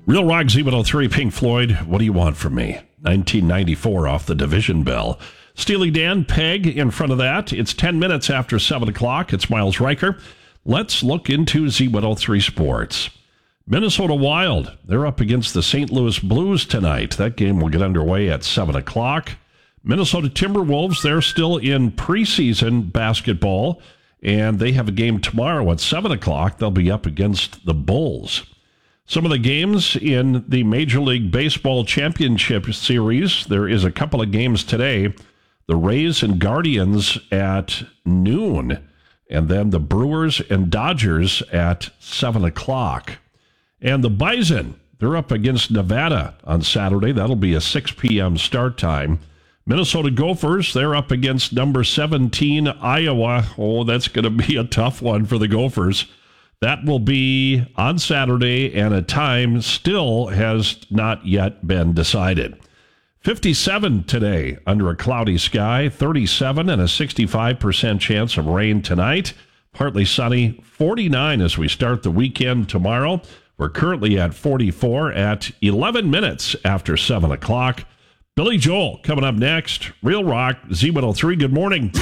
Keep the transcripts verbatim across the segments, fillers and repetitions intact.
Real Rock Z one oh three, Pink Floyd, What Do You Want From Me? nineteen ninety-four off the Division Bell. Steely Dan, Peg in front of that. It's ten minutes after seven o'clock. It's Miles Riker. Let's look into Z one oh three Sports. Minnesota Wild, they're up against the Saint Louis Blues tonight. That game will get underway at seven o'clock. Minnesota Timberwolves, they're still in preseason basketball, and they have a game tomorrow at seven o'clock. They'll be up against the Bulls. Some of the games in the Major League Baseball Championship Series, there is a couple of games today. The Rays and Guardians at noon, and then the Brewers and Dodgers at seven o'clock. And the Bison, they're up against Nevada on Saturday. That'll be a six p.m. start time. Minnesota Gophers, they're up against number seventeen, Iowa. Oh, that's going to be a tough one for the Gophers. That will be on Saturday, and a time still has not yet been decided. fifty-seven today under a cloudy sky, thirty-seven and a sixty-five percent chance of rain tonight. Partly sunny, forty-nine as we start the weekend tomorrow. We're currently at forty-four at eleven minutes after seven o'clock. Billy Joel coming up next. Real Rock, Z one oh three, good morning.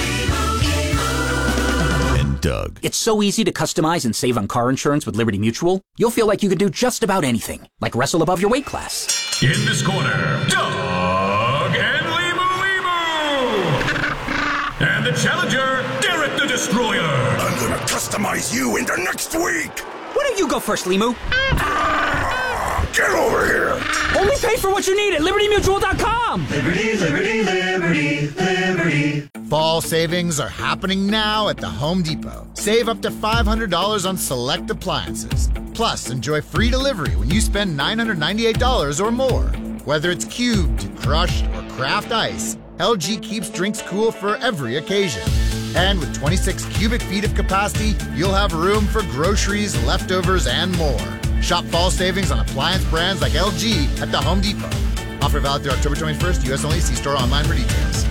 And Doug. It's so easy to customize and save on car insurance with Liberty Mutual. You'll feel like you could do just about anything, like wrestle above your weight class. In this corner, Doug and Limu Limu. And the challenger, Derek the Destroyer. I'm gonna customize you into next week. Why don't you go first, Limu? Get over here! Only pay for what you need at liberty mutual dot com! Liberty, liberty, liberty, liberty. Fall savings are happening now at the Home Depot. Save up to five hundred dollars on select appliances. Plus, enjoy free delivery when you spend nine hundred ninety-eight dollars or more. Whether it's cubed, crushed, or craft ice, L G keeps drinks cool for every occasion. And with twenty-six cubic feet of capacity, you'll have room for groceries, leftovers, and more. Shop fall savings on appliance brands like L G at the Home Depot. Offer valid through October twenty-first, U S only. See store online for details.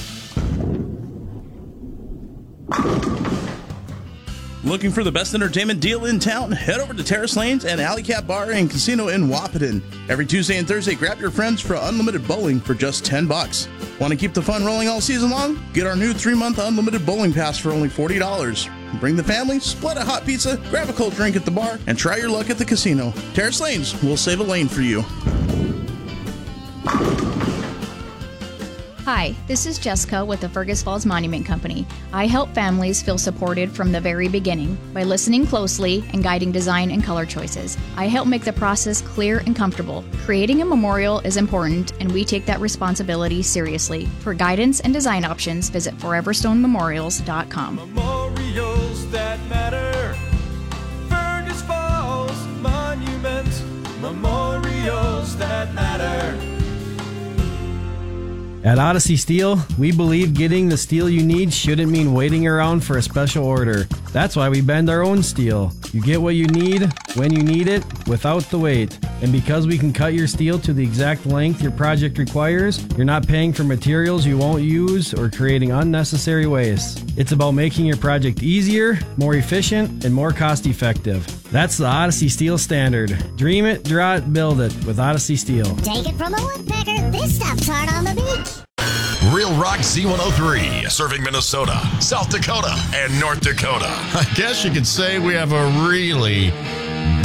Looking for the best entertainment deal in town? Head over to Terrace Lanes and Alley Cat Bar and Casino in Wahpeton. Every Tuesday and Thursday, grab your friends for unlimited bowling for just ten bucks. Want to keep the fun rolling all season long? Get our new three-month unlimited bowling pass for only forty dollars. Bring the family, split a hot pizza, grab a cold drink at the bar, and try your luck at the casino. Terrace Lanes, we'll save a lane for you. Hi, this is Jessica with the Fergus Falls Monument Company. I help families feel supported from the very beginning by listening closely and guiding design and color choices. I help make the process clear and comfortable. Creating a memorial is important, and we take that responsibility seriously. For guidance and design options, visit forever stone memorials dot com. Memorials that matter. Fergus Falls Monument. Memorials that matter. At Odyssey Steel, we believe getting the steel you need shouldn't mean waiting around for a special order. That's why we bend our own steel. You get what you need, when you need it, without the wait. And because we can cut your steel to the exact length your project requires, you're not paying for materials you won't use or creating unnecessary waste. It's about making your project easier, more efficient, and more cost-effective. That's the Odyssey Steel standard. Dream it, draw it, build it with Odyssey Steel. Take it from a woodpecker. This stuff's hard on the beach. Real Rock Z one oh three, serving Minnesota, South Dakota, and North Dakota. I guess you could say we have a really